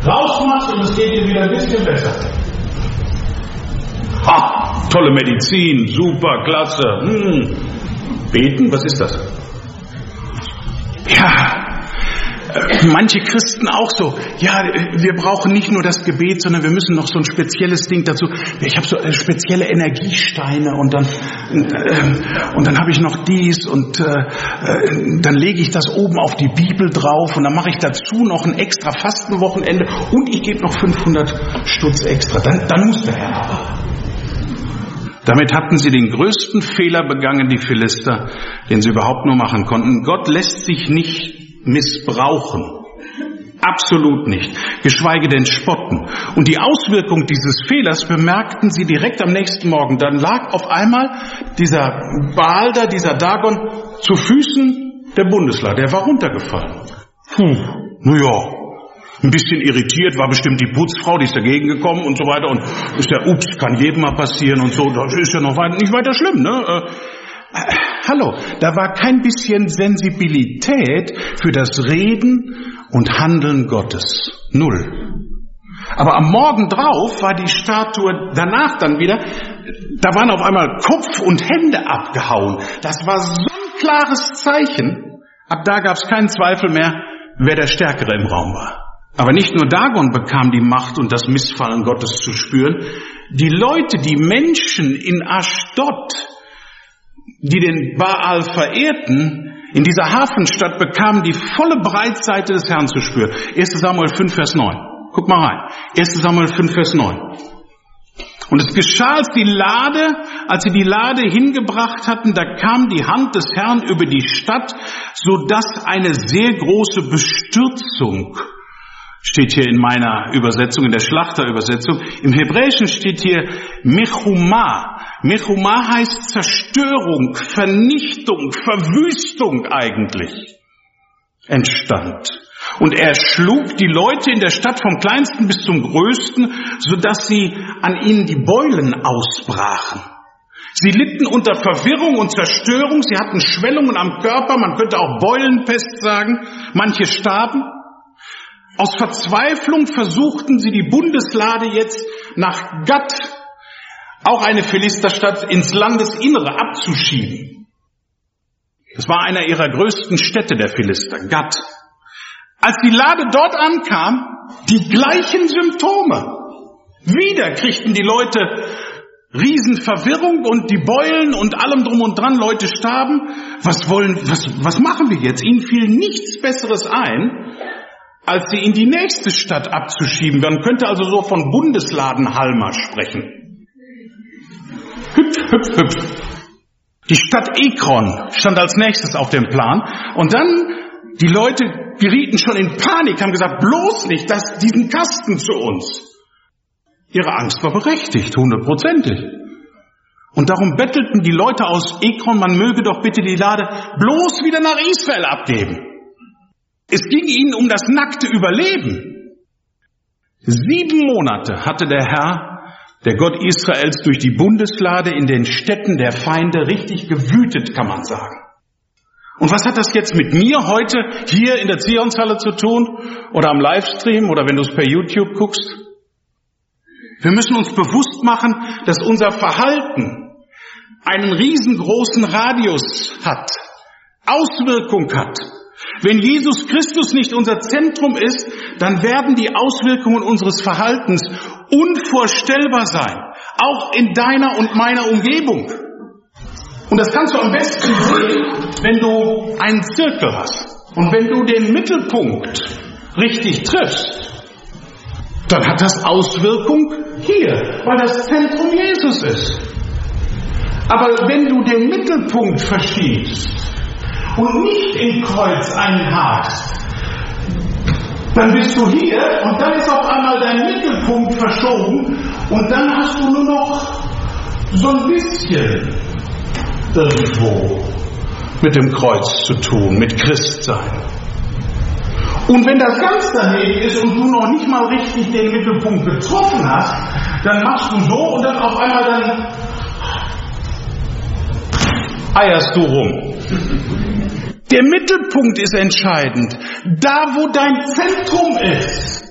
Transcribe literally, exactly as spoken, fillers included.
rausmachst und es geht dir wieder ein bisschen besser. Ha, tolle Medizin, super, klasse. Hm. Beten, was ist das? Ja, manche Christen auch so, ja, wir brauchen nicht nur das Gebet, sondern wir müssen noch so ein spezielles Ding dazu. Ich habe so spezielle Energiesteine und dann äh, und dann habe ich noch dies und äh, dann lege ich das oben auf die Bibel drauf und dann mache ich dazu noch ein extra Fastenwochenende und ich gebe noch fünfhundert Stutz extra. Dann, dann muss der Herr aber. Damit hatten sie den größten Fehler begangen, die Philister, den sie überhaupt nur machen konnten. Gott lässt sich nicht missbrauchen. Absolut nicht. Geschweige denn spotten. Und die Auswirkung dieses Fehlers bemerkten sie direkt am nächsten Morgen. Dann lag auf einmal dieser Baal da, dieser Dagon, zu Füßen der Bundeslade. Der war runtergefallen. Puh, naja, ein bisschen irritiert, war bestimmt die Putzfrau, die ist dagegen gekommen und so weiter. Und ist ja, ups, kann jedem mal passieren und so. Das ist ja noch weit, nicht weiter schlimm, ne? Äh, äh, hallo, da war kein bisschen Sensibilität für das Reden und Handeln Gottes. Null. Aber am Morgen drauf war die Statue danach dann wieder, da waren auf einmal Kopf und Hände abgehauen. Das war so ein klares Zeichen. Ab da gab es keinen Zweifel mehr, wer der Stärkere im Raum war. Aber nicht nur Dagon bekam die Macht und das Missfallen Gottes zu spüren. Die Leute, die Menschen in Aschdod, die den Baal verehrten, in dieser Hafenstadt bekamen die volle Breitseite des Herrn zu spüren. erster Samuel fünf, Vers neun. Guck mal rein. erster Samuel fünf, Vers neun. Und es geschah, als die Lade, als sie die Lade hingebracht hatten, da kam die Hand des Herrn über die Stadt, so dass eine sehr große Bestürzung, steht hier in meiner Übersetzung, in der Schlachterübersetzung. Im Hebräischen steht hier Mechumah. Mechumah heißt Zerstörung, Vernichtung, Verwüstung eigentlich, entstand. Und er schlug die Leute in der Stadt vom Kleinsten bis zum Größten, sodass sie an ihnen die Beulen ausbrachen. Sie litten unter Verwirrung und Zerstörung, sie hatten Schwellungen am Körper, man könnte auch Beulenpest sagen, manche starben. Aus Verzweiflung versuchten sie die Bundeslade jetzt nach Gat, auch eine Philisterstadt, ins Landesinnere abzuschieben. Das war einer ihrer größten Städte der Philister, Gat. Als die Lade dort ankam, die gleichen Symptome. Wieder kriegten die Leute Riesenverwirrung und die Beulen und allem drum und dran, Leute starben. Was wollen, was, was machen wir jetzt? Ihnen fiel nichts Besseres ein, als sie in die nächste Stadt abzuschieben. Man könnte also so von Bundesladenhalmer sprechen. Hüpf, hüpf, hüpf. Die Stadt Ekron stand als nächstes auf dem Plan. Und dann, die Leute gerieten schon in Panik, haben gesagt, bloß nicht, dass diesen Kasten zu uns. Ihre Angst war berechtigt, hundertprozentig. Und darum bettelten die Leute aus Ekron, man möge doch bitte die Lade bloß wieder nach Israel abgeben. Es ging ihnen um das nackte Überleben. Sieben Monate hatte der Herr, der Gott Israels, durch die Bundeslade in den Städten der Feinde richtig gewütet, kann man sagen. Und was hat das jetzt mit mir heute hier in der Zionshalle zu tun? Oder am Livestream oder wenn du es per YouTube guckst? Wir müssen uns bewusst machen, dass unser Verhalten einen riesengroßen Radius hat, Auswirkung hat. Wenn Jesus Christus nicht unser Zentrum ist, dann werden die Auswirkungen unseres Verhaltens unvorstellbar sein, auch in deiner und meiner Umgebung. Und das kannst du am besten sehen, wenn du einen Zirkel hast. Und wenn du den Mittelpunkt richtig triffst, dann hat das Auswirkung hier, weil das Zentrum Jesus ist. Aber wenn du den Mittelpunkt verschiebst und nicht im Kreuz einhakst, dann bist du hier und dann ist auf einmal dein Mittelpunkt verschoben und dann hast du nur noch so ein bisschen irgendwo mit dem Kreuz zu tun, mit Christsein. Und wenn das ganz daneben ist und du noch nicht mal richtig den Mittelpunkt getroffen hast, dann machst du so und dann auf einmal dann eierst du rum. Der Mittelpunkt ist entscheidend. Da, wo dein Zentrum ist,